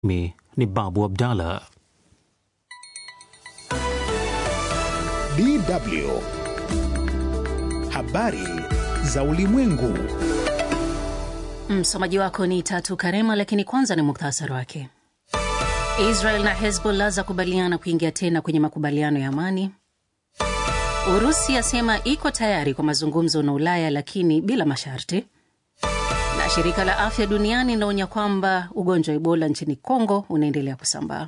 Mimi ni Babu Abdalla. DW Habari za Ulimwengu. Msomaji wako ni Tatu Karema, lakini kwanza ni muktasari wake. Israel na Hezbollah zakubaliana kuingia tena kwenye makubaliano ya amani. Urusi yasema iko tayari kwa mazungumzo na Ulaya lakini bila masharti. Na shirika la afya duniani linaonya kwamba ugonjwa wa Ebola nchini Kongo unaendelea kusambaa.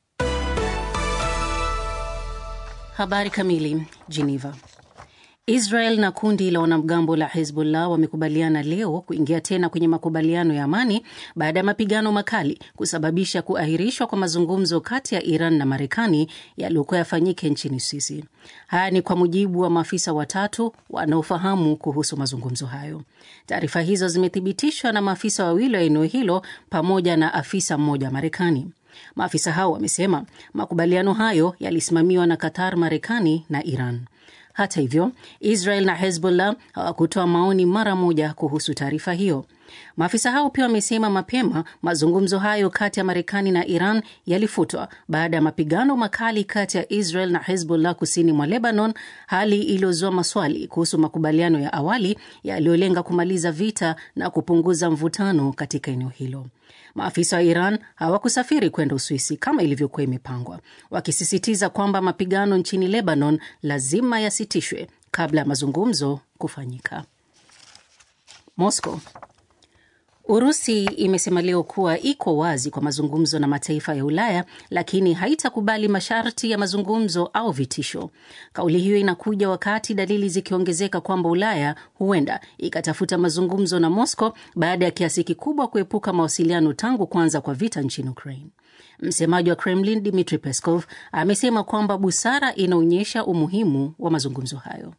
Habari kamili. Geneva. Israel na kundi la wanamgambo la Hezbollah wamekubaliana leo kuingia tena kwenye makubaliano ya amani baada ya mapigano makali kusababisha kuahirishwa kwa mazungumzo kati ya Iran na Marekani yaliyokuwa yafanyike nchini Swisi. Haya ni kwa mujibu wa maafisa watatu wanaofahamu kuhusu mazungumzo hayo. Taarifa hizo zimethibitishwa na maafisa wawili wa eneo hilo pamoja na afisa mmoja wa Marekani. Maafisa hao wamesema makubaliano hayo yalisimamiwa na Qatar, Marekani na Iran. Hata hivyo, Israel na Hezbollah hawakutoa maoni mara moja kuhusu taarifa hiyo. Maafisa hao pia wamesema mapema mazungumzo hayo kati ya Marekani na Iran yalifutwa baada ya mapigano makali kati ya Israel na Hezbollah kusini mwa Lebanon, hali iliyozua maswali kuhusu makubaliano ya awali yaliyolenga kumaliza vita na kupunguza mvutano katika eneo hilo. Maafisa wa Iran hawakusafiri kwenda Uswisi kama ilivyokuwa imepangwa, wakisisitiza kwamba mapigano nchini Lebanon lazima yasitishwe kabla ya mazungumzo kufanyika. Moscow. Urusi imesema leo kuwa iko wazi kwa mazungumzo na mataifa ya Ulaya, lakini haitakubali masharti ya mazungumzo au vitisho. Kauli hiyo inakuja wakati dalili zikiongezeka kwamba Ulaya huenda ikatafuta mazungumzo na Moscow baada ya kiasi kikubwa kuepuka mawasiliano tangu kuanza kwa vita nchini Ukraine. Msemaji wa Kremlin Dmitry Peskov amesema kwamba busara inaonyesha umuhimu wa mazungumzo hayo.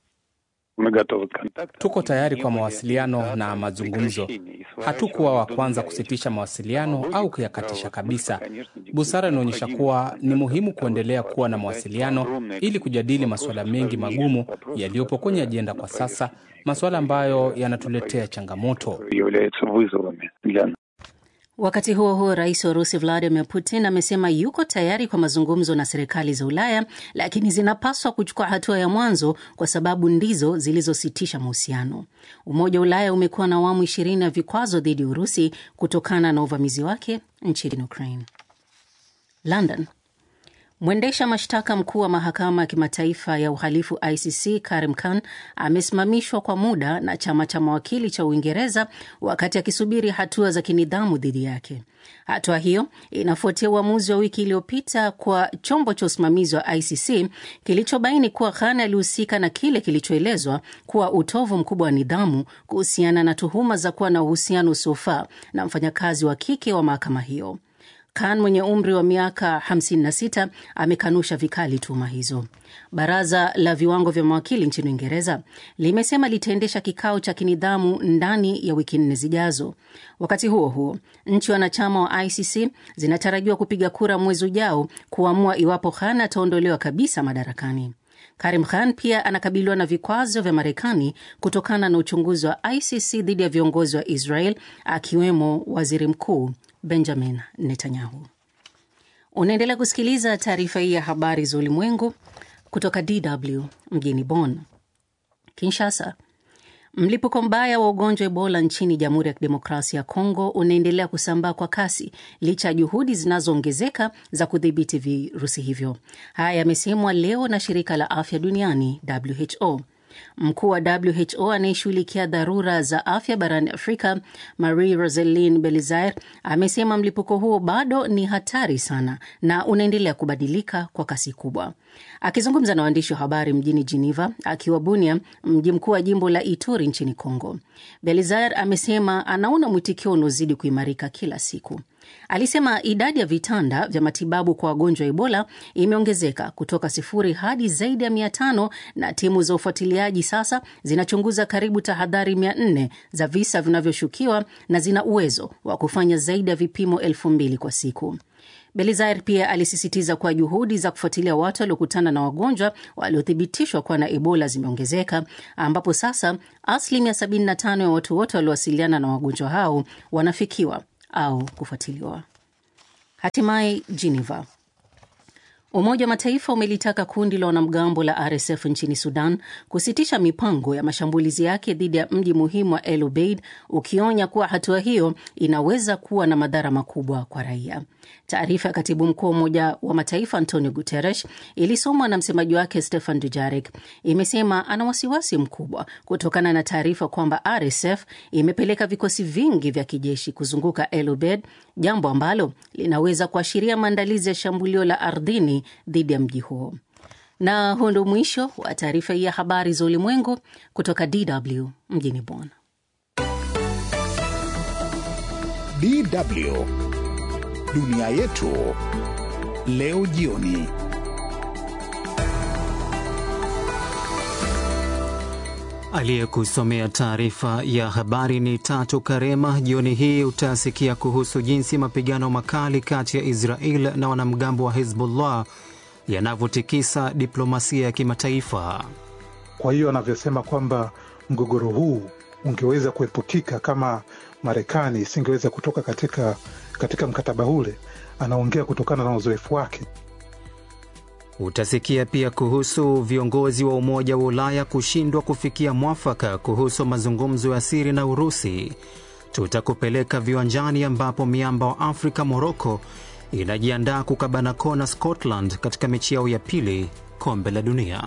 Tuko tayari kwa mawasiliano na mazungumzo. Hatukuwa wa kwanza kusitisha mawasiliano au kuyakatisha kabisa. Busara inaonyesha kuwa ni muhimu kuendelea kuwa na mawasiliano ili kujadili masuala mengi magumu yaliyopo kwenye ajenda kwa sasa, masuala ambayo yanatuletea changamoto. Wakati huo huo, rais wa Urusi Vladimir Putin amesema yuko tayari kwa mazungumzo na serikali za Ulaya, lakini zinapaswa kuchukua hatua ya mwanzo kwa sababu ndizo zilizositisha mahusiano. Umoja wa Ulaya umekuwa na awamu 20 ya vikwazo dhidi ya Urusi kutokana na uvamizi wake nchini Ukraine. London. Mwendesha mashtaka mkuu wa mahakama ya kimataifa ya uhalifu ICC Karim Khan amesimamishwa kwa muda na chama cha mawakili cha Uingereza wakati akisubiri hatua za kinidhamu dhidi yake. Hatua hiyo inafuatia uamuzi wa wiki iliyopita kwa chombo cha usimamizi wa ICC kilichobaini kuwa Khan alihusika na kile kilichoelezwa kuwa utovu mkubwa wa nidhamu kuhusiana na tuhuma za kuwa na uhusiano usiofaa na mfanyakazi wa kike wa mahakama hiyo. Khan mwenye umri wa miaka 56 amekanusha vikali tuhuma hizo. Baraza la viwango vya mawakili nchini Uingereza limesema litaendesha kikao cha kinidhamu ndani ya wiki 4 zijazo. Wakati huo huo, nchi wanachama wa ICC zinatarajiwa kupiga kura mwezi ujao kuamua iwapo Khan ataondolewa kabisa madarakani. Karim Khan pia anakabiliwa na vikwazo vya Marekani kutokana na uchunguzi wa ICC dhidi ya viongozi wa Israel, akiwemo waziri mkuu Benjamin Netanyahu. Unaendelea kusikiliza taarifa hii ya habari za ulimwengu kutoka DW mjini Bonn. Kinshasa. Mlipuko mbaya wa ugonjwa Ebola nchini Jamhuri ya Kidemokrasia ya Kongo unaendelea kusambaa kwa kasi licha ya juhudi zinazoongezeka za kudhibiti virusi hivyo. Haya yamesemwa leo na shirika la afya duniani WHO. Mkuu wa WHO anayeshughulikia dharura za afya barani Afrika, Marie-Rosaline Belizaire, amesema mlipuko huo bado ni hatari sana na unaendelea kubadilika kwa kasi kubwa. Akizungumza na waandishi wa habari mjini Geneva akiwa Bunia, mji mkuu wa jimbo la Ituri nchini Kongo, Belizaire amesema anaona mwitikio unaozidi kuimarika kila siku. Alisema idadi ya vitanda vya matibabu kwa wagonjwa wa Ebola imeongezeka kutoka 0 hadi zaidi ya 500 na timu za ufuatiliaji sasa zinachunguza karibu tahadhari 400 za visa vinavyoshukiwa na zina uwezo wa kufanya zaidi ya vipimo 2000 kwa siku. Belizaire pia alisisitiza kwa juhudi za kufuatilia watu waliokutana na wagonjwa waliothibitishwa kuwa na Ebola zimeongezeka, ambapo sasa 75% ya watu wote waliowasiliana na wagonjwa hao wanafikiwa au kufuatiliwa. Hatimaye Geneva. Umoja wa Mataifa umelitaka kundi la wanamgambo la RSF nchini Sudan kusitisha mipango ya mashambulizi yake dhidi ya mji muhimu wa El Obeid, ukionya kuwa hatua hiyo inaweza kuwa na madhara makubwa kwa raia. Taarifa ya katibu mkuu wa Umoja wa Mataifa Antonio Guterres ilisomwa na msemaji wake Stefan Dujarric imesema ana wasiwasi mkubwa kutokana na taarifa kwamba RSF imepeleka vikosi vingi vya kijeshi kuzunguka El Obeid, jambo ambalo linaweza kuashiria maandalizi ya shambulio la ardhini dhidi ya mji huo. Na huo ndio mwisho wa taarifa hii ya habari za ulimwengu kutoka DW mjini Bonn. DW Dunia yetu leo jioni. Aliyekusomea taarifa ya habari ni Tatu Karema. Jioni hii utasikia kuhusu jinsi mapigano makali kati ya Israel na wanamgambo wa Hezbollah yanavyotikisa diplomasia ya kimataifa. Kwa hiyo anavyosema kwamba mgogoro huu ungeweza kuepukika kama Marekani isingeweza kutoka katika mkataba ule, anaongea kutokana na uzoefu wake. Utasikia pia kuhusu viongozi wa Umoja wa Ulaya kushindwa kufikia mwafaka kuhusu mazungumzo ya siri na Urusi. Tutakupeleka viwanjani ambapo miamba wa Afrika Morocco inajiandaa kukabana kona Scotland katika mechi yao ya pili kombe la dunia.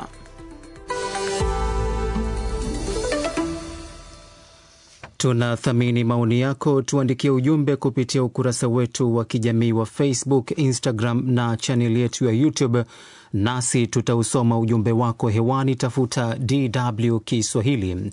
Tunathamini maoni yako, tuandikie ujumbe kupitia ukurasa wetu wa kijamii wa Facebook, Instagram na channel yetu ya YouTube. Nasi tutausoma ujumbe wako hewani, tafuta DW Kiswahili.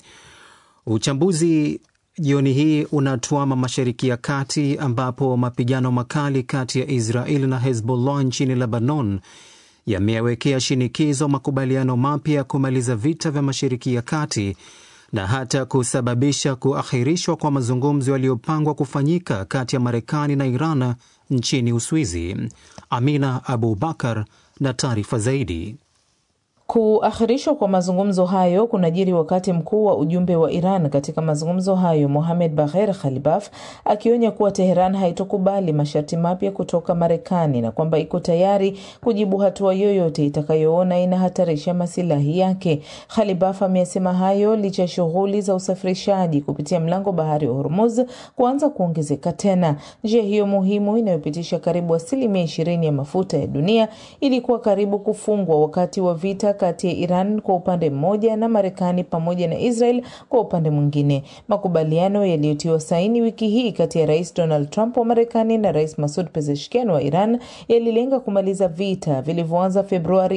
Uchambuzi jioni hii unatuama Mashariki ya Kati ambapo mapigano makali kati ya Israel na Hezbollah nchini Lebanon yamewekea shinikizo makubaliano mapya ya kumaliza vita vya Mashariki ya Kati na hata kusababisha kuahirishwa kwa mazungumzo yaliyopangwa kufanyika kati ya Marekani na Iran nchini Uswizi. Amina Abubakar na taarifa zaidi. Kuahirishwa kwa mazungumzo hayo kunajiri wakati mkuu wa ujumbe wa Iran katika mazungumzo hayo, Mohamed Bagher Khalibaf, akionya kuwa Tehran haitokubali masharti mapya kutoka Marekani na kwamba iko tayari kujibu hatua yoyote itakayoona inahatarisha masilahi yake. Khalibaf amesema hayo licha shughuli za usafirishaji kupitia mlango bahari wa Hormuz kuanza kuongezeka tena. Njia hiyo muhimu inayopitisha karibu 20% ya mafuta ya dunia ilikuwa karibu kufungwa wakati wa vita kati ya Iran kwa upande mmoja na Marekani pamoja na Israel kwa upande mwingine. Makubaliano yaliyotiwa saini wiki hii kati ya Rais Donald Trump wa Marekani na Rais Masoud Pezeshkian wa Iran yalilenga kumaliza vita vilivyoanza Februari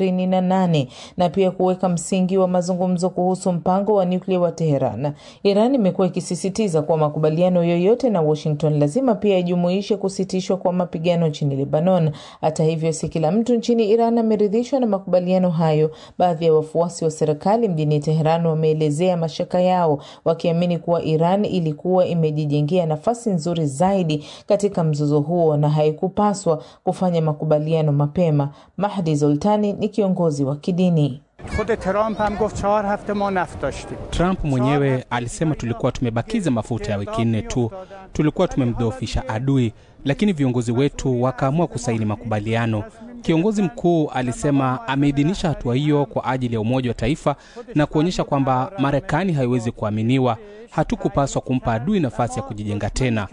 28 na pia kuweka msingi wa mazungumzo kuhusu mpango wa nyuklia wa Tehran. Iran imekuwa ikisisitiza kwa makubaliano yoyote na Washington lazima pia yajumuishe kusitishwa kwa mapigano nchini Lebanon. Hata hivyo, si kila mtu nchini Iran ameridhishwa na makubaliano hayo. Baadhi ya wafuasi wa serikali mjini Tehran wameelezea mashaka yao, wakiamini kuwa Iran ilikuwa imejijengea nafasi nzuri zaidi katika mzozo huo na haikupaswa kufanya makubaliano mapema. Mahdi Zoltani ni kiongozi wa kidini. Trump mwenyewe alisema tulikuwa tumebakiza mafuta ya wiki 4 tu, tulikuwa tumemdhoofisha adui, lakini viongozi wetu wakaamua kusaini makubaliano. Kiongozi mkuu alisema ameidhinisha hatua hiyo kwa ajili ya umoja wa taifa na kuonyesha kwamba Marekani haiwezi kuaminiwa. Hatukupaswa kumpa adui nafasi ya kujijenga tena.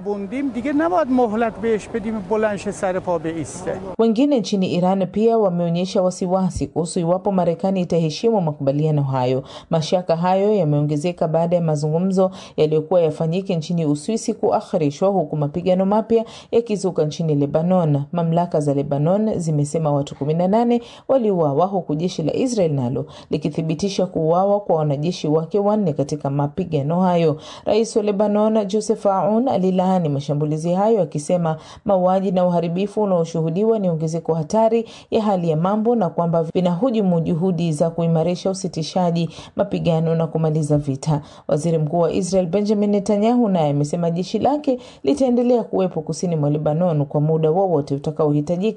Wengine nchini Iran pia wameonyesha wasiwasi kuhusu iwapo Marekani itaheshimu makubaliano hayo. Mashaka hayo yameongezeka baada ya mazungumzo yaliyokuwa yafanyike nchini Uswisi kuahirishwa, huku mapigano mapya yakizuka nchini Lebanon. Mamlaka za Lebanon zimesema watu 18 waliuawa, huku jeshi la Israel nalo likithibitisha kuuawa kwa wanajeshi wake 4 katika mapigano hayo. Rais wa Lebanon Joseph Aoun alilaani mashambulizi hayo akisema mauaji na uharibifu unaoshuhudiwa ni ongezeko hatari ya hali ya mambo na kwamba vinahujumu juhudi za kuimarisha usitishaji mapigano na kumaliza vita. Waziri Mkuu wa Israel Benjamin Netanyahu naye amesema jeshi lake litaendelea kuwepo kusini mwa Lebanon kwa muda wowote utakaohitajika kwa sababu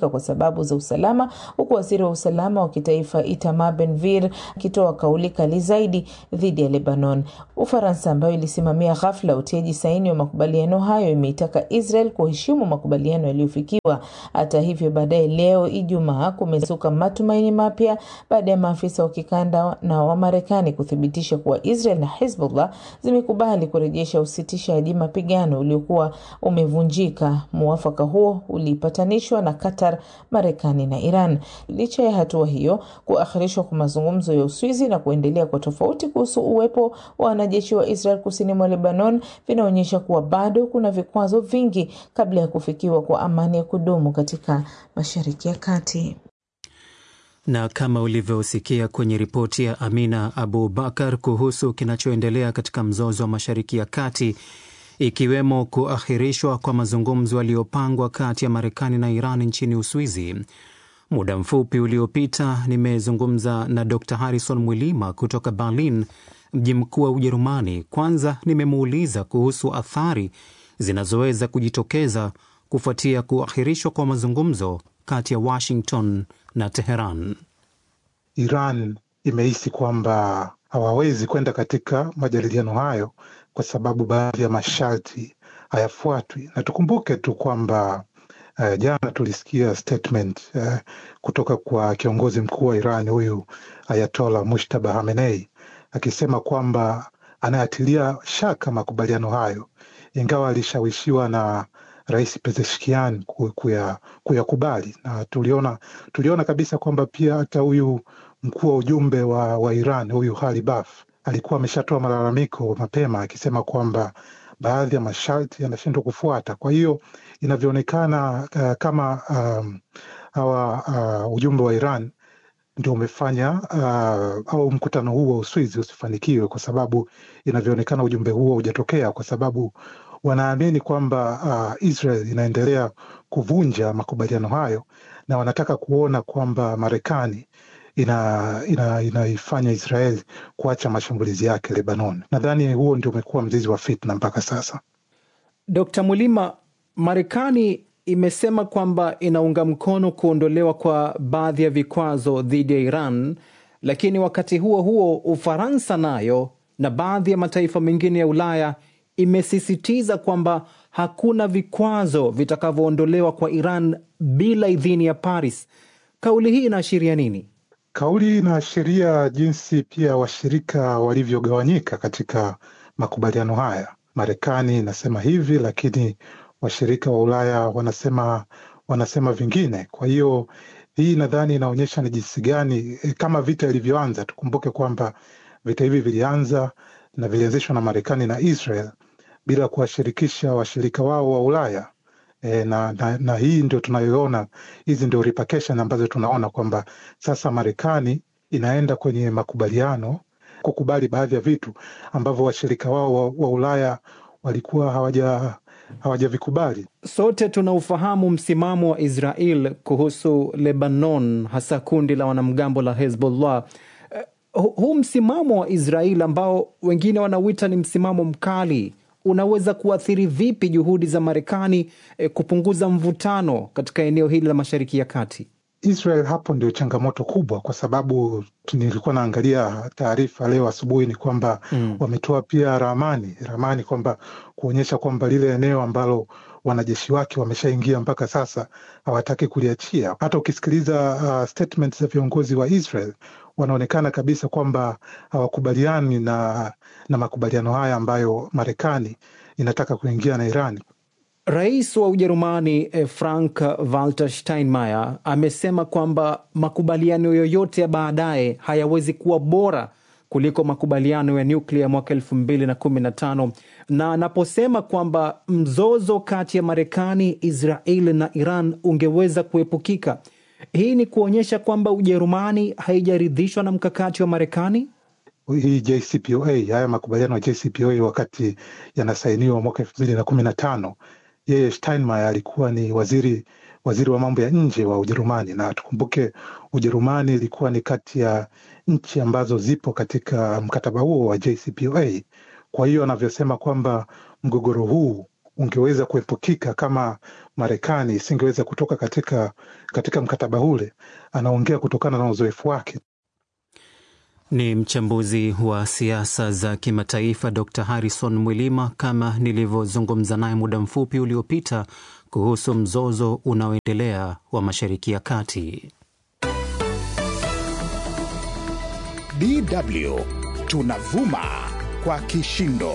sababu za usalama, huku waziri wa usalama wa kitaifa Itamar Ben-Gvir akitoa kauli kali zaidi dhidi ya Lebanon. Ufaransa, ambayo ilisimamia ghafla utiaji saini wa makubaliano hayo, imeitaka Israel kuheshimu makubaliano yaliyofikiwa. Hata hivyo, baadaye leo Ijumaa kumezuka matumaini mapya baada ya maafisa wa kikanda na wa Marekani kuthibitisha kuwa Israel na Hezbollah zimekubali kurejesha usitishaji mapigano uliokuwa umevunjika. Muafaka huo ulipatanishwa na Qatar, Marekani na Iran. Licha ya hatua hiyo, kuahirishwa kwa mazungumzo ya Uswizi na kuendelea kwa tofauti kuhusu uwepo wa wanajeshi wa Israel kusini mwa Lebanon vinaonyesha kuwa bado kuna vikwazo vingi kabla ya kufikiwa kwa amani ya kudumu katika Mashariki ya Kati. Na kama ulivyosikia kwenye ripoti ya Amina Abu Bakar kuhusu kinachoendelea katika mzozo wa Mashariki ya Kati, ikiwemo kuahirishwa kwa mazungumzo yaliyopangwa kati ya Marekani na Iran nchini Uswizi, muda mfupi uliopita nimezungumza na Dr. Harrison Mwilima kutoka Berlin, mji mkuu wa Ujerumani. Kwanza nimemuuliza kuhusu athari zinazoweza kujitokeza kufuatia kuahirishwa kwa mazungumzo kati ya Washington na Teheran. Iran imehisi kwamba hawawezi kwenda katika majadiliano hayo kwa sababu baadhi ya masharti hayafuatwi. Na tukumbuke tu kwamba jana tulisikia statement kutoka kwa kiongozi mkuu wa Iran, huyu Ayatollah Mujtaba Khamenei, akisema kwamba anayatilia shaka makubaliano hayo, ingawa alishawishiwa na Rais Pezeshkian kuyakubali. Na tuliona kabisa kwamba pia hata huyu mkuu wa ujumbe wa Iran, huyu Khalibaf, alikuwa ameshatoa malalamiko mapema akisema kwamba baadhi ya masharti yanashindwa kufuata. Kwa hiyo inavyoonekana kama ujumbe wa Iran ndio umefanya au mkutano huu wa Uswizi usifanikiwe, kwa sababu inavyoonekana ujumbe huo hujatokea, kwa sababu wanaamini kwamba Israel inaendelea kuvunja makubaliano hayo na wanataka kuona kwamba Marekani inaifanya Israel kuacha mashambulizi yake Lebanon. Nadhani huo ndio umekuwa mzizi wa fitna mpaka sasa. Dr. Mulima, Marekani imesema kwamba inaunga mkono kuondolewa kwa baadhi ya vikwazo dhidi ya Iran, lakini wakati huo huo Ufaransa nayo na baadhi ya mataifa mengine ya Ulaya imesisitiza kwamba hakuna vikwazo vitakavyoondolewa kwa Iran bila idhini ya Paris. Kauli hii inaashiria nini? Kauli inaashiria jinsi pia washirika walivyogawanyika katika makubaliano haya. Marekani inasema hivi, lakini washirika wa Ulaya wanasema vingine. Kwa hiyo hii nadhani inaonyesha ni jinsi gani kama vita ilivyoanza. Tukumbuke kwamba vita hivi vilianza na vilianzishwa na Marekani na Israel bila kuwashirikisha washirika wao wa Ulaya. Na hii ndio tunayoona, hizi ndio repercussion ambazo tunaona kwamba sasa Marekani inaenda kwenye makubaliano kukubali baadhi ya vitu ambavyo washirika wao wa Ulaya walikuwa hawajavikubali. Sote tunaufahamu msimamo wa Israel kuhusu Lebanon, hasa kundi la wanamgambo la Hezbollah. Huu msimamo wa Israel ambao wengine wanauita ni msimamo mkali, unaweza kuathiri vipi juhudi za Marekani kupunguza mvutano katika eneo hili la Mashariki ya Kati? Israel hapo ndio changamoto kubwa, kwa sababu nilikuwa naangalia taarifa leo asubuhi ni kwamba wametoa pia ramani kwamba kuonyesha kwamba lile eneo ambalo wanajeshi wake wameshaingia mpaka sasa hawataki kuliachia. Hata ukisikiliza statements za viongozi wa Israel wanaonekana kabisa kwamba hawakubaliani na makubaliano haya ambayo Marekani inataka kuingia na Iran. Rais wa Ujerumani Frank Walter Steinmeier amesema kwamba makubaliano yoyote ya baadaye hayawezi kuwa bora kuliko makubaliano ya nyuklia mwaka 2015, na anaposema kwamba mzozo kati ya Marekani, Israeli na Iran ungeweza kuepukika. Hii ni kuonyesha kwamba Ujerumani haijaridhishwa na mkakati wa Marekani. Hii JCPOA, haya makubaliano ya JCPOA wakati yanasainiwa mwaka 2015, yeye Steinmeier alikuwa ni waziri wa mambo ya nje wa Ujerumani, na tukumbuke Ujerumani ilikuwa ni kati ya nchi ambazo zipo katika mkataba huo wa JCPOA. Kwa hiyo anavyosema kwamba mgogoro huu ungeweza kuepukika kama Marekani isingeweza kutoka katika mkataba ule. Anaongea kutokana na uzoefu wake. Ni mchambuzi wa siasa za kimataifa Dr. Harrison Mwilima, kama nilivyozungumza naye muda mfupi uliopita kuhusu mzozo unaoendelea wa Mashariki ya Kati. DW tunavuma kwa kishindo.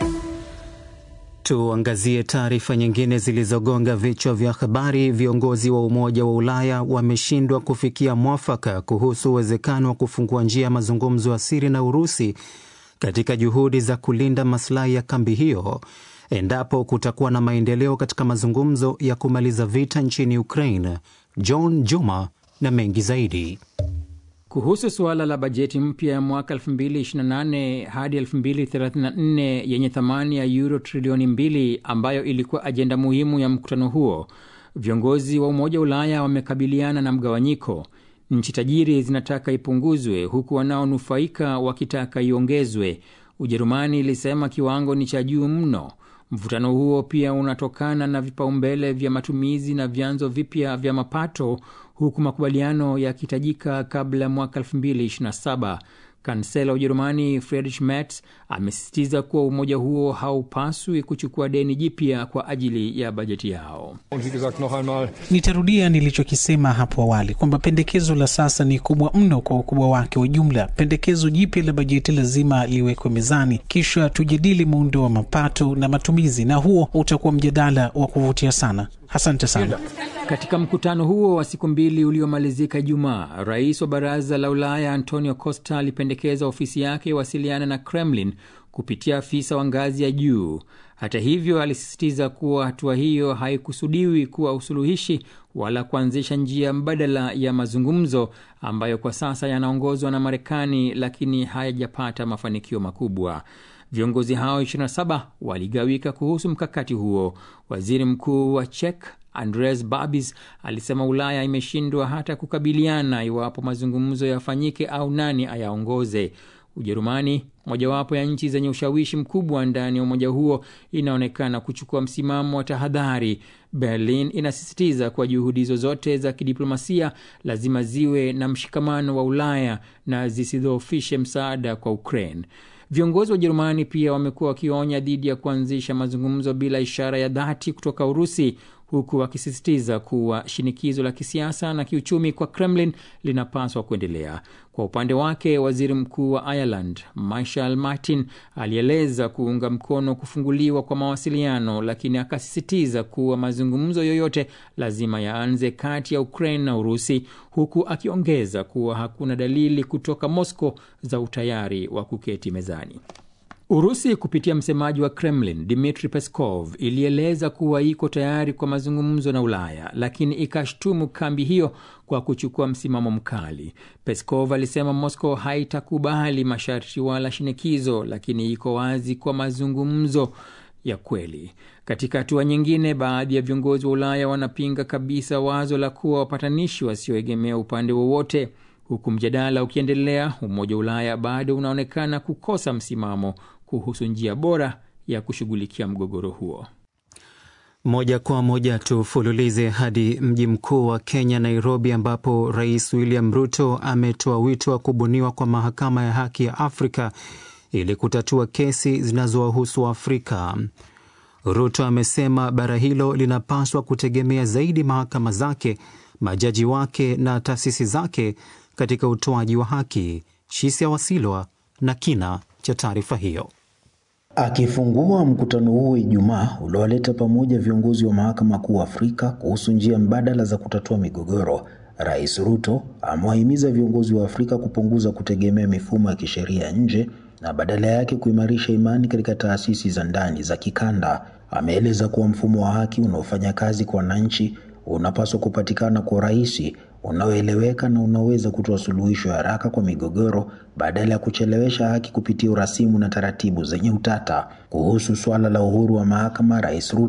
Tuangazie taarifa nyingine zilizogonga vichwa vya habari. Viongozi wa Umoja wa Ulaya wameshindwa kufikia mwafaka kuhusu uwezekano wa kufungua njia ya mazungumzo ya siri na Urusi katika juhudi za kulinda maslahi ya kambi hiyo endapo kutakuwa na maendeleo katika mazungumzo ya kumaliza vita nchini Ukraine. John Juma na mengi zaidi. Kuhusu suala la bajeti mpya ya mwaka 2028 hadi 2034 yenye thamani ya euro trilioni 2 ambayo ilikuwa ajenda muhimu ya mkutano huo, viongozi wa Umoja wa Ulaya wamekabiliana na mgawanyiko. Nchi tajiri zinataka ipunguzwe huku wanaonufaika wakitaka iongezwe. Ujerumani ilisema kiwango ni cha juu mno. Mvutano huo pia unatokana na vipaumbele vya matumizi na vyanzo vipya vya mapato, huku makubaliano yakitajika kabla mwaka 2027. Kansela wa Ujerumani Friedrich Merz amesisitiza kuwa umoja huo haupaswi kuchukua deni jipya kwa ajili ya bajeti yao. Nitarudia nilichokisema hapo awali kwamba pendekezo la sasa ni kubwa mno kwa ukubwa wake wa jumla. Pendekezo jipya la bajeti lazima liwekwe mezani, kisha tujadili muundo wa mapato na matumizi, na huo utakuwa mjadala wa kuvutia sana. Asante sana. Katika mkutano huo wa siku 2 uliomalizika Ijumaa, Rais wa Baraza la Ulaya Antonio Costa alipendekeza ofisi yake wasiliana na Kremlin kupitia afisa wa ngazi ya juu. Hata hivyo, alisisitiza kuwa hatua hiyo haikusudiwi kuwa usuluhishi wala kuanzisha njia mbadala ya mazungumzo ambayo kwa sasa yanaongozwa na Marekani lakini hayajapata mafanikio makubwa. Viongozi hao 27 waligawika kuhusu mkakati huo. Waziri Mkuu wa Czech Andres Babis alisema Ulaya imeshindwa hata kukabiliana iwapo mazungumzo yafanyike au nani ayaongoze. Ujerumani, mojawapo ya nchi zenye ushawishi mkubwa ndani ya umoja huo, inaonekana kuchukua msimamo wa tahadhari. Berlin inasisitiza kwa juhudi zozote za kidiplomasia lazima ziwe na mshikamano wa Ulaya na zisidhoofishe msaada kwa Ukraine. Viongozi wa Ujerumani pia wamekuwa wakionya dhidi ya kuanzisha mazungumzo bila ishara ya dhati kutoka Urusi, huku wakisisitiza kuwa shinikizo la kisiasa na kiuchumi kwa Kremlin linapaswa kuendelea. Kwa upande wake, waziri mkuu wa Ireland Michael Martin alieleza kuunga mkono kufunguliwa kwa mawasiliano, lakini akasisitiza kuwa mazungumzo yoyote lazima yaanze kati ya Ukraine na Urusi, huku akiongeza kuwa hakuna dalili kutoka Moscow za utayari wa kuketi mezani. Urusi kupitia msemaji wa Kremlin Dmitry Peskov ilieleza kuwa iko tayari kwa mazungumzo na Ulaya, lakini ikashtumu kambi hiyo kwa kuchukua msimamo mkali. Peskov alisema Moscow haitakubali masharti wala shinikizo, lakini iko wazi kwa mazungumzo ya kweli. Katika hatua nyingine, baadhi ya viongozi wa Ulaya wanapinga kabisa wazo la kuwa wapatanishi wasioegemea upande wowote. Huku mjadala ukiendelea, Umoja wa Ulaya bado unaonekana kukosa msimamo kuhusu njia bora ya kushughulikia mgogoro huo. Moja kwa moja tufululize hadi mji mkuu wa Kenya, Nairobi, ambapo Rais William Ruto ametoa wito wa kubuniwa kwa mahakama ya haki ya Afrika ili kutatua kesi zinazowahusu Afrika. Ruto amesema bara hilo linapaswa kutegemea zaidi mahakama zake, majaji wake na taasisi zake katika utoaji wa haki. Shisia Wasilwa na kina cha taarifa hiyo. Akifungua mkutano huo Ijumaa uliowaleta pamoja viongozi wa mahakama kuu Afrika kuhusu njia mbadala za kutatua migogoro, Rais Ruto amewahimiza viongozi wa Afrika kupunguza kutegemea mifumo ya kisheria nje na badala yake kuimarisha imani katika taasisi za ndani za kikanda. Ameeleza kuwa mfumo wa haki unaofanya kazi kwa wananchi unapaswa kupatikana kwa urahisi, unaoeleweka na unaweza kutoa suluhisho haraka kwa migogoro badala ya kuchelewesha haki kupitia urasimu na taratibu zenye utata. Kuhusu swala la uhuru wa mahakama, Rais Ruto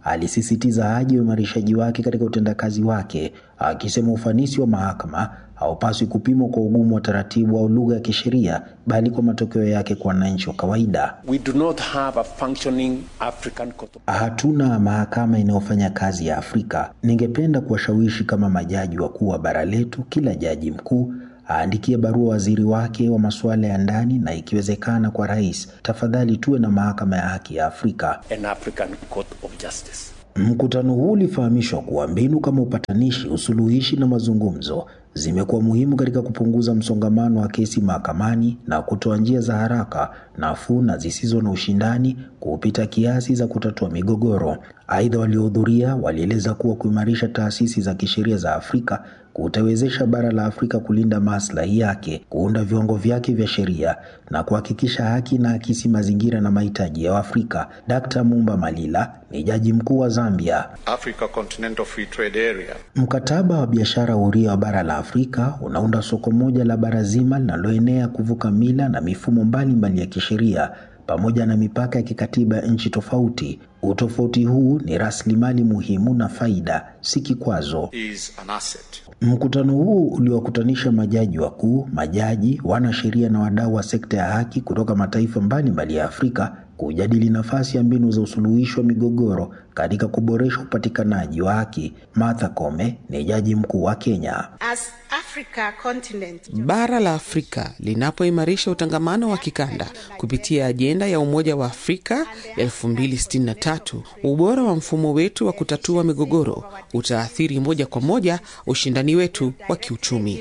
alisisitiza haja ya uimarishaji wake katika utendakazi wake, akisema ufanisi wa mahakama haupaswi kupimwa kwa ugumu wa taratibu au lugha ya kisheria, bali kwa matokeo yake kwa wananchi wa kawaida. We do not have a functioning African court. Hatuna mahakama inayofanya kazi ya Afrika. Ningependa kuwashawishi kama majaji wakuu wa bara letu, kila jaji mkuu aandikie barua waziri wake wa masuala ya ndani na ikiwezekana kwa rais, tafadhali tuwe na mahakama ya haki ya Afrika, An African Court of Justice. Mkutano huu ulifahamishwa kuwa mbinu kama upatanishi, usuluhishi na mazungumzo zimekuwa muhimu katika kupunguza msongamano wa kesi mahakamani na kutoa njia za haraka, nafuu na zisizo na ushindani kupita kiasi za kutatua migogoro. Aidha, waliohudhuria walieleza kuwa kuimarisha taasisi za kisheria za Afrika kutawezesha bara la Afrika kulinda maslahi yake, kuunda viwango vyake vya sheria na kuhakikisha haki na akisi mazingira na mahitaji ya Afrika. Dr. Mumba Malila ni jaji mkuu wa Zambia. Africa Continental Free Trade Area. Mkataba wa biashara huria wa bara la Afrika unaunda soko moja la bara zima linaloenea kuvuka mila na mifumo mbalimbali ya kisheria pamoja na mipaka ya kikatiba ya nchi tofauti. Utofauti huu ni rasilimali muhimu na faida, si kikwazo. Mkutano huu uliowakutanisha majaji wakuu, majaji, wanasheria na wadau wa sekta ya haki kutoka mataifa mbalimbali ya Afrika kujadili nafasi ya mbinu za usuluhishi wa migogoro katika kuboresha upatikanaji wa haki. Martha Koome ni jaji mkuu wa Kenya. As Africa continent, bara la Afrika linapoimarisha utangamano wa kikanda kupitia ajenda ya Umoja wa Afrika 2063, ubora wa mfumo wetu wa kutatua migogoro utaathiri moja kwa moja ushindani wetu wa kiuchumi.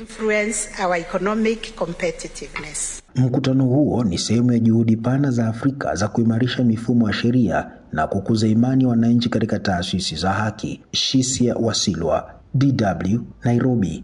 Mkutano huo ni sehemu ya juhudi pana za Afrika za kuimarisha mifumo ya sheria na kukuza imani wananchi katika taasisi za haki. Shisia Wasilwa, DW, Nairobi.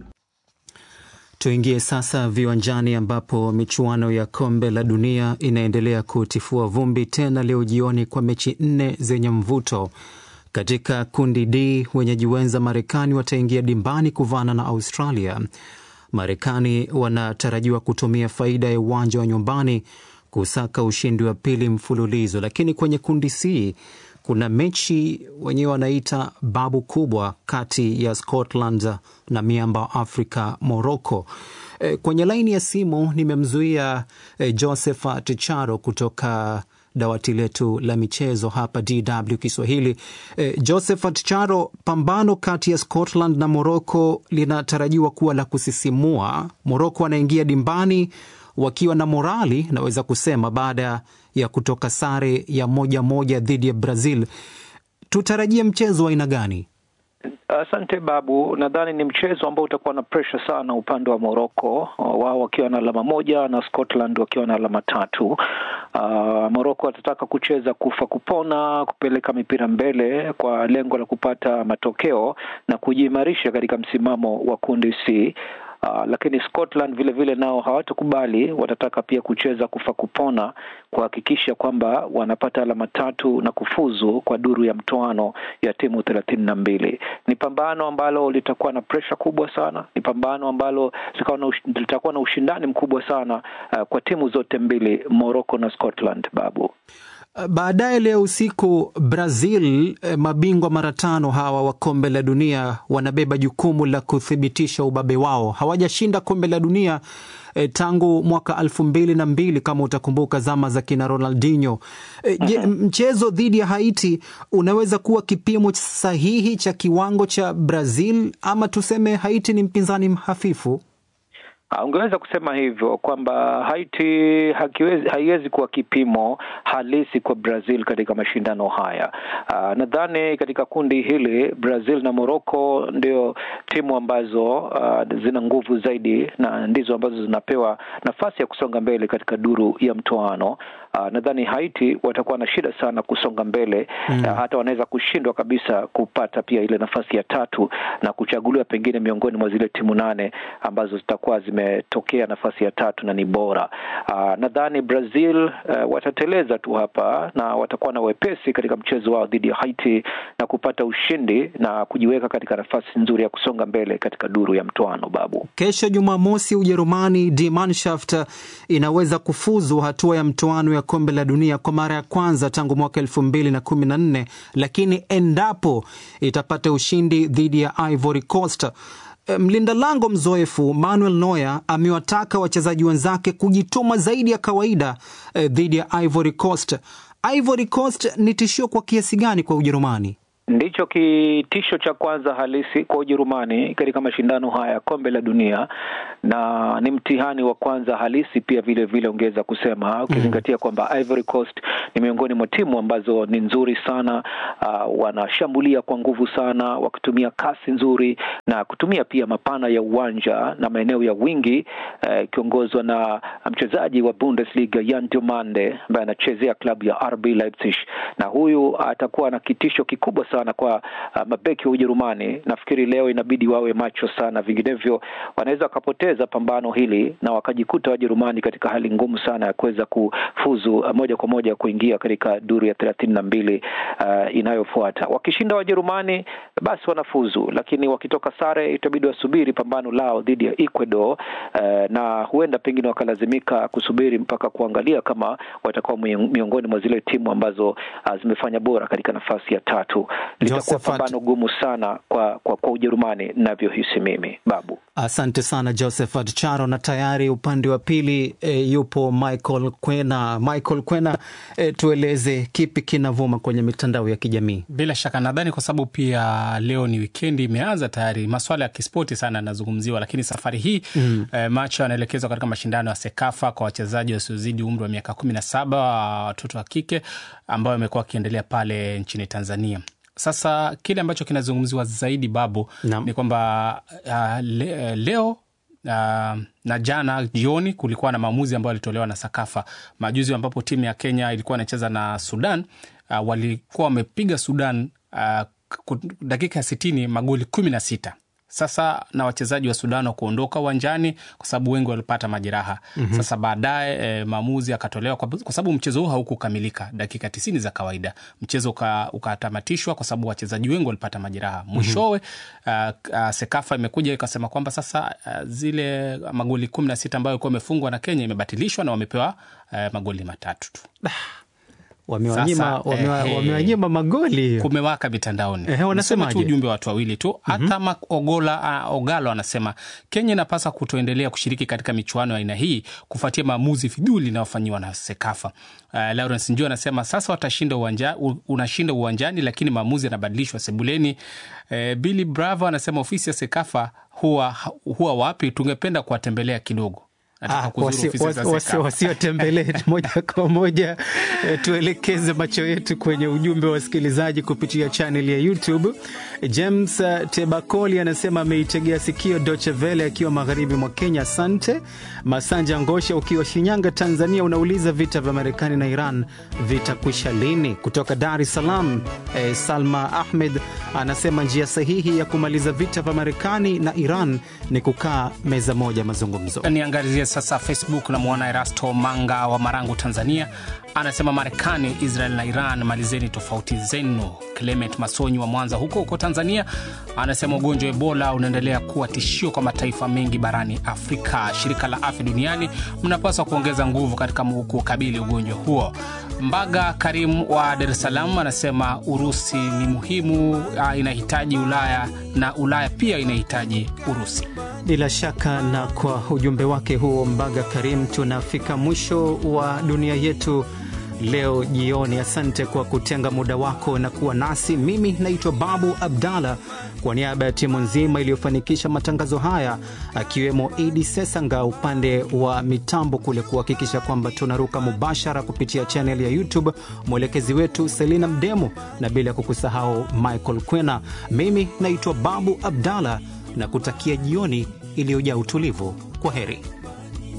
Tuingie sasa viwanjani ambapo michuano ya kombe la dunia inaendelea kutifua vumbi tena leo jioni kwa mechi 4 zenye mvuto. Katika kundi D, wenyeji wenza Marekani wataingia dimbani kuvana na Australia. Marekani wanatarajiwa kutumia faida ya uwanja wa nyumbani kusaka ushindi wa pili mfululizo, lakini kwenye kundi C kuna mechi wenyewe wanaita babu kubwa kati ya Scotland na miamba Afrika Morocco. Kwenye laini ya simu nimemzuia Josephat Charo kutoka dawati letu la michezo hapa DW Kiswahili. Josephat Charo, pambano kati ya Scotland na Morocco linatarajiwa kuwa la kusisimua. Morocco wanaingia dimbani wakiwa na morali, naweza kusema, baada ya kutoka sare ya 1-1 dhidi ya Brazil. Tutarajie mchezo wa aina gani? Asante Babu, nadhani ni mchezo ambao utakuwa na pressure sana upande wa Morocco, wao wakiwa na alama 1 na Scotland wakiwa na alama 3. Morocco watataka kucheza kufa kupona, kupeleka mipira mbele kwa lengo la kupata matokeo na kujiimarisha katika msimamo wa kundi C. Lakini Scotland vile vile nao hawatakubali, watataka pia kucheza kufa kupona kuhakikisha kwamba wanapata alama 3 na kufuzu kwa duru ya mtoano ya timu 32. Ni pambano ambalo litakuwa na pressure kubwa sana, ni pambano ambalo litakuwa na ushindani mkubwa sana kwa timu zote mbili, Morocco na Scotland, Babu. Baadaye leo usiku Brazil, mabingwa mara 5 hawa wa kombe la dunia, wanabeba jukumu la kuthibitisha ubabe wao. Hawajashinda kombe la dunia tangu mwaka 2002 kama utakumbuka, zama za kina Ronaldinho. Mchezo dhidi ya Haiti unaweza kuwa kipimo sahihi cha kiwango cha Brazil, ama tuseme Haiti ni mpinzani hafifu? Ungeweza kusema hivyo kwamba Haiti haiwezi kuwa kipimo halisi kwa Brazil katika mashindano haya. Nadhani katika kundi hili Brazil na Morocco ndio timu ambazo zina nguvu zaidi na ndizo ambazo zinapewa nafasi ya kusonga mbele katika duru ya mtoano. Nadhani Haiti watakuwa na shida sana kusonga mbele. Hata wanaweza kushindwa kabisa kupata pia ile nafasi ya 3 na kuchaguliwa pengine miongoni mwa zile timu 8 ambazo zitakuwa zimetokea nafasi ya 3 na ni bora. Nadhani Brazil watateleza tu hapa na watakuwa na wepesi katika mchezo wao dhidi ya Haiti na kupata ushindi na kujiweka katika nafasi nzuri ya kusonga mbele katika duru ya mtoano, Babu. Kesho Jumamosi, Ujerumani Die Mannschaft inaweza kufuzu hatua ya mtoano ya ya kombe la dunia kwa mara ya kwanza tangu mwaka 2014, lakini endapo itapata ushindi dhidi ya Ivory Coast, mlinda lango mzoefu Manuel Neuer amewataka wachezaji wenzake kujituma zaidi ya kawaida dhidi ya Ivory Coast. Ivory Coast ni tishio kwa kiasi gani kwa Ujerumani? Ndicho kitisho cha kwanza halisi kwa Ujerumani katika mashindano haya kombe la dunia, na ni mtihani wa kwanza halisi pia vile ongeza kusema, ukizingatia kwamba Ivory Coast ni miongoni mwa timu ambazo ni nzuri sana, wanashambulia kwa nguvu sana, wakitumia kasi nzuri na kutumia pia mapana ya uwanja na maeneo ya wingi, kiongozwa na mchezaji wa Bundesliga Jan Diomande ambaye anachezea klabu ya RB Leipzig, na huyu atakuwa na kitisho kikubwa sana kwa mabeki wa Ujerumani. Nafikiri leo inabidi wawe macho sana, vinginevyo wanaweza kupoteza pambano hili na wakajikuta Wajerumani katika hali ngumu sana ya kuweza kufuzu moja kwa moja kuingia katika duru ya 32 inayofuata. Wakishinda Wajerumani basi wanafuzu, lakini wakitoka sare itabidi wasubiri pambano lao dhidi ya Ecuador, na huenda pengine wakalazimika kusubiri mpaka kuangalia kama watakuwa miongoni mwa zile timu ambazo zimefanya bora katika nafasi ya 3. Litakuwa pambano gumu sana kwa Ujerumani ninavyohisi mimi, Babu. Asante sana Josephat Charo, na tayari upande wa pili yupo Michael Kwena. Michael Kwena, tueleze kipi kinavuma kwenye mitandao ya kijamii? Bila shaka nadhani kwa sababu pia leo ni wikendi imeanza tayari, masuala ya kispoti sana yanazungumziwa, lakini safari hii macho yanaelekezwa katika mashindano ya Sekafa kwa wachezaji wasiozidi umri wa miaka 17, watoto wa kike ambao wamekuwa wakiendelea pale nchini Tanzania. Sasa kile ambacho kinazungumziwa zaidi, Babu, ni kwamba leo na jana jioni kulikuwa na maamuzi ambayo yalitolewa na Sekafa majuzi, ambapo timu ya Kenya ilikuwa inacheza na Sudan. Walikuwa wamepiga Sudan dakika 60 magoli 16. Sasa na wachezaji wa Sudan kuondoka uwanjani kwa sababu wengi walipata majeraha. Sasa baadaye maamuzi yakatolewa kwa sababu mchezo huu haukukamilika dakika 90 za kawaida. Mchezo ukatamatishwa kwa sababu wachezaji wengi walipata majeraha. Mwishowe Sekafa imekuja ikasema kwamba sasa zile magoli 16 ambayo yalikuwa yamefungwa na Kenya imebatilishwa na wamepewa magoli 3 tu. Wamewanyima magoli. Kumewaka mitandaoni. Wanasema ujumbe wa watu wawili tu. Hata Ogalo anasema Kenya inapaswa kutoendelea kushiriki katika michuano ya aina hii kufuatia maamuzi fidhuli yanayofanywa na Sekafa. Lawrence Njio anasema sasa unashinda uwanjani lakini maamuzi yanabadilishwa sebuleni. Billy Bravo anasema ofisi ya Sekafa huwa wapi? Tungependa kuwatembelea kidogo. Wasiotembelee moja kwa moja. Tuelekeze macho yetu kwenye ujumbe wa wasikilizaji kupitia channel ya YouTube. James Tebakoli anasema ameitegea sikio Deutsche Welle akiwa magharibi mwa Kenya. Asante. Masanja Ngosha ukiwa Shinyanga Tanzania unauliza vita vya Marekani na Iran vitakwisha lini? Kutoka Dar es Salaam Salma Ahmed anasema njia sahihi ya kumaliza vita vya Marekani na Iran ni kukaa meza moja mazungumzo. Niangalizie sasa Facebook na muona Erasto Manga wa Marangu Tanzania anasema Marekani, Israel na Iran malizeni tofauti zenu. Clement Masonyi wa Mwanza huko Tanzania anasema ugonjwa wa Ebola unaendelea kuwa tishio kwa mataifa mengi barani Afrika. Shirika la Afya Duniani mnapaswa kuongeza nguvu katika kukabili ugonjwa huo. Mbaga Karim wa Dar es Salaam anasema Urusi ni muhimu, inahitaji Ulaya na Ulaya pia inahitaji Urusi. Bila shaka, na kwa ujumbe wake huo Mbaga Karim tunafika mwisho wa dunia yetu leo jioni. Asante kwa kutenga muda wako na kuwa nasi. Mimi naitwa Babu Abdalla, kwa niaba ya timu nzima iliyofanikisha matangazo haya, akiwemo Idi Sesanga upande wa mitambo kule kuhakikisha kwamba tunaruka mubashara kupitia channel ya YouTube, mwelekezi wetu Selina Mdemo, na bila kukusahau Michael Kwena. Mimi naitwa Babu Abdalla na kutakia jioni iliyojaa utulivu. Kwa heri.